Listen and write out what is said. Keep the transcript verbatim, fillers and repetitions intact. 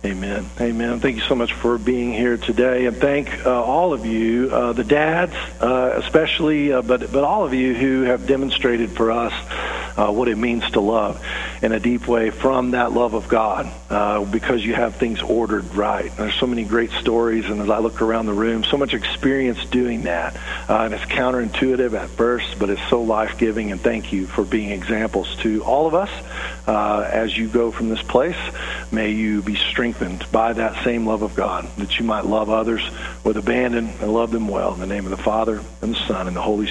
Amen. Amen. Thank you so much for being here today, and thank uh, all of you, uh, the dads uh, especially, uh, but but all of you who have demonstrated for us uh, what it means to love in a deep way from that love of God, uh, because you have things ordered right. There's so many great stories, and as I look around the room, so much experience doing that, uh, and it's counterintuitive at first, but it's so life-giving, and thank you for being examples to all of us uh, as you go from this place. May you be strengthened by that same love of God, that you might love others with abandon and love them well. In the name of the Father, and the Son, and the Holy